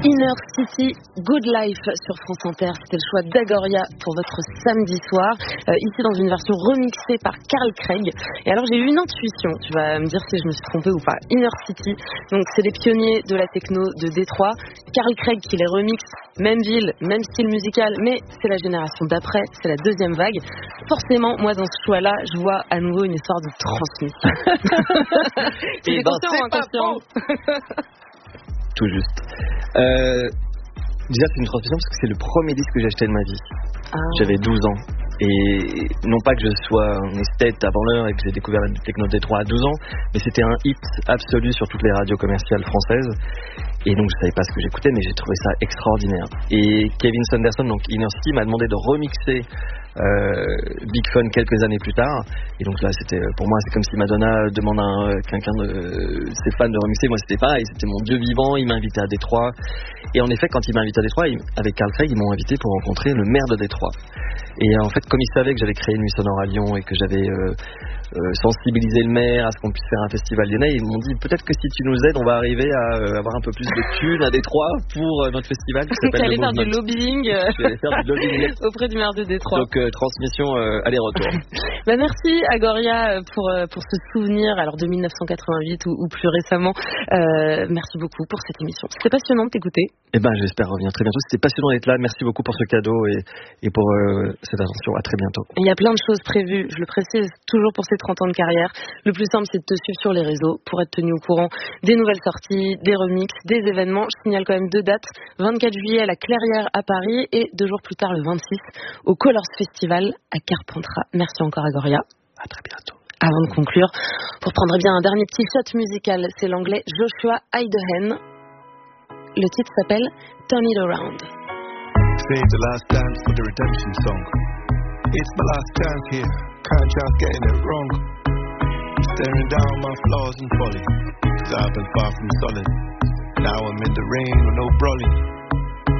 Inner City, Good Life sur France Inter. C'était le choix d'Agoria pour votre samedi soir. Ici dans une version remixée par Carl Craig. Et alors j'ai eu une intuition, tu vas me dire si je me suis trompée ou pas. Inner City, donc c'est les pionniers de la techno de Détroit. Carl Craig qui les remixe, même ville, même style musical, mais c'est la génération d'après, c'est la deuxième vague. Forcément, moi dans ce choix-là, je vois à nouveau une histoire de transmission. Et conscient ou inconscient? Tout juste. Déjà, c'est une transmission parce que c'est le premier disque que j'ai acheté de ma vie. J'avais 12 ans. Et non pas que je sois un esthète avant l'heure et que j'ai découvert la techno de Détroit à 12 ans, mais c'était un hit absolu sur toutes les radios commerciales françaises. Et donc je savais pas ce que j'écoutais, mais j'ai trouvé ça extraordinaire. Et Kevin Saunderson, donc Inner City, m'a demandé de remixer Big Fun quelques années plus tard. Et donc là, c'était pour moi, c'est comme si Madonna demande à quelqu'un de ses fans de remixer. Moi, c'était pareil, c'était mon dieu vivant. Il m'a invité à Détroit. Et en effet, quand il m'a invité à Détroit, avec Carl Craig, ils m'ont invité pour rencontrer le maire de Détroit. Et en fait, comme ils savaient que j'avais créé une nuit sonore à Lyon et que j'avais sensibilisé le maire à ce qu'on puisse faire un festival lyonnais, ils m'ont dit peut-être que si tu nous aides, on va arriver à avoir un peu plus de thunes à Détroit pour notre festival. Tu allais faire du lobbying, je vais faire du lobbying auprès du maire de Détroit. Donc transmission aller-retour. Merci Agoria pour ce souvenir alors de 1988 ou plus récemment. Merci beaucoup pour cette émission. C'était passionnant de t'écouter. Eh ben j'espère revenir très bientôt. C'était passionnant d'être là. Merci beaucoup pour ce cadeau et pour cette attention. À très bientôt. Il y a plein de choses prévues. Je le précise toujours pour ces 30 ans de carrière. Le plus simple, c'est de te suivre sur les réseaux pour être tenu au courant des nouvelles sorties, des remixes, des événements. Je signale quand même 2 dates. 24 juillet à la Clairière à Paris et 2 jours plus tard, le 26, au Colors Festival à Carpentras. Merci encore Agoria. À très bientôt. Avant de conclure, pour prendre bien un dernier petit shot musical, c'est l'anglais Joshua Haydehen. Le titre s'appelle Turn It Around. Save the last dance for the redemption song. It's my last chance here, can't chance getting it wrong. I'm staring down my flaws and folly, 'cause I've been far from solid. Now I'm in the rain with no brolly.